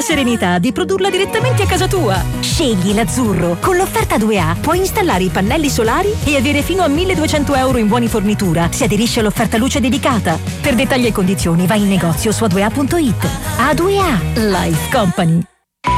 serenità di produrla direttamente a casa tua. Scegli l'azzurro. Con l'offerta 2A puoi installare i pannelli solari e avere fino a 1.200 euro in buoni fornitura se aderisci all'offerta luce dedicata. Per dettagli e condizioni vai in negozio su a2a.it. A2A Life Company.